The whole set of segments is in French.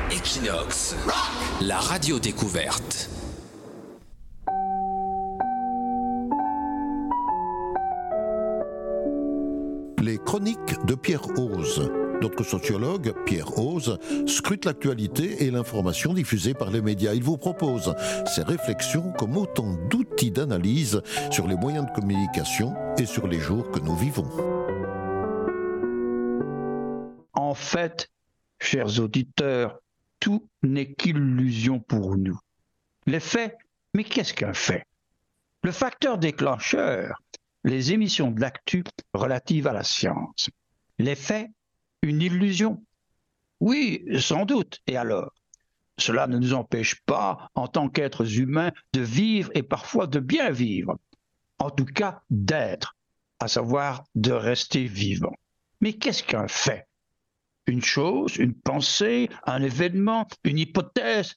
Equinox, la radio découverte. Les chroniques de Pierre Hoze. Notre sociologue, Pierre Hoze, scrute l'actualité et l'information diffusée par les médias. Il vous propose ses réflexions comme autant d'outils d'analyse sur les moyens de communication et sur les jours que nous vivons. En fait, chers auditeurs, tout n'est qu'illusion pour nous. Les faits, mais qu'est-ce qu'un fait? Le facteur déclencheur, les émissions de l'actu relatives à la science. Les faits, une illusion? Oui, sans doute. Et alors? Cela ne nous empêche pas, en tant qu'êtres humains, de vivre et parfois de bien vivre. En tout cas, d'être, à savoir de rester vivant. Mais qu'est-ce qu'un fait? Une chose, une pensée, un événement, une hypothèse,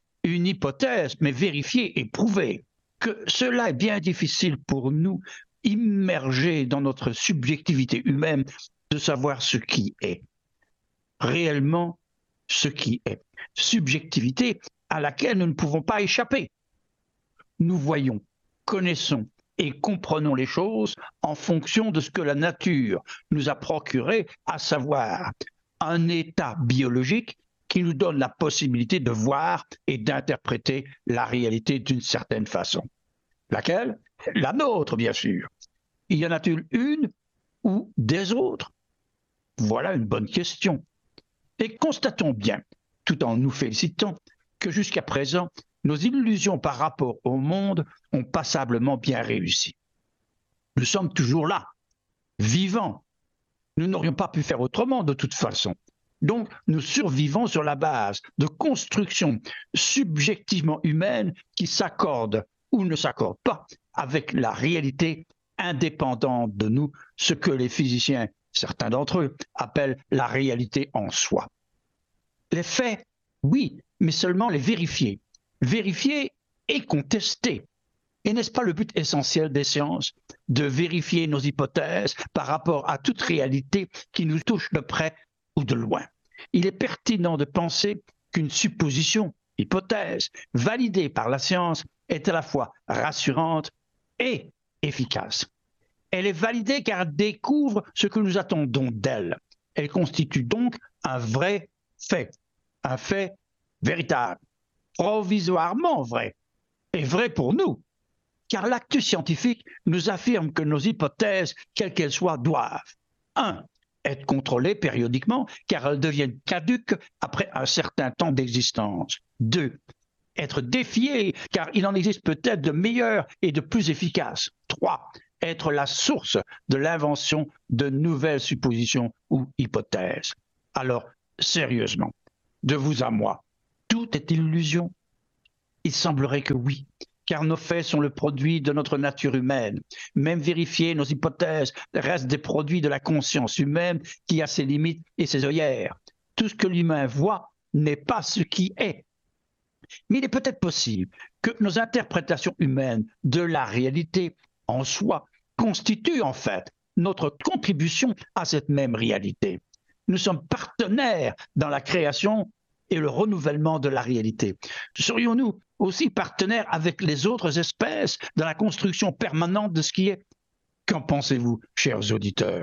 mais vérifiée et prouvée. Que cela est bien difficile pour nous, immergés dans notre subjectivité humaine, de savoir ce qui est. Réellement, ce qui est. Subjectivité à laquelle nous ne pouvons pas échapper. Nous voyons, connaissons et comprenons les choses en fonction de ce que la nature nous a procuré, à savoir un état biologique qui nous donne la possibilité de voir et d'interpréter la réalité d'une certaine façon. Laquelle? La nôtre, bien sûr. Y en a-t-il une ou des autres? Voilà une bonne question. Et constatons bien, tout en nous félicitant, que jusqu'à présent, nos illusions par rapport au monde ont passablement bien réussi. Nous sommes toujours là, vivants. Nous n'aurions pas pu faire autrement de toute façon. Donc, nous survivons sur la base de constructions subjectivement humaines qui s'accordent ou ne s'accordent pas avec la réalité indépendante de nous, ce que les physiciens, certains d'entre eux, appellent la réalité en soi. Les faits, oui, mais seulement les vérifier. Vérifier et contester. Et n'est-ce pas le but essentiel des sciences, de vérifier nos hypothèses par rapport à toute réalité qui nous touche de près ou de loin? Il est pertinent de penser qu'une supposition, hypothèse, validée par la science est à la fois rassurante et efficace. Elle est validée car elle découvre ce que nous attendons d'elle. Elle constitue donc un vrai fait, un fait véritable, provisoirement vrai, et vrai pour nous. Car l'actu scientifique nous affirme que nos hypothèses, quelles qu'elles soient, doivent 1. Être contrôlées périodiquement, car elles deviennent caduques après un certain temps d'existence. 2. Être défiées, car il en existe peut-être de meilleures et de plus efficaces. 3. Être la source de l'invention de nouvelles suppositions ou hypothèses. Alors, sérieusement, de vous à moi, tout est illusion? Il semblerait que oui, car nos faits sont le produit de notre nature humaine. Même vérifier nos hypothèses restent des produits de la conscience humaine qui a ses limites et ses œillères. Tout ce que l'humain voit n'est pas ce qui est. Mais il est peut-être possible que nos interprétations humaines de la réalité en soi constituent en fait notre contribution à cette même réalité. Nous sommes partenaires dans la création et le renouvellement de la réalité. Serions-nous aussi partenaires avec les autres espèces dans la construction permanente de ce qui est? Qu'en pensez-vous, chers auditeurs?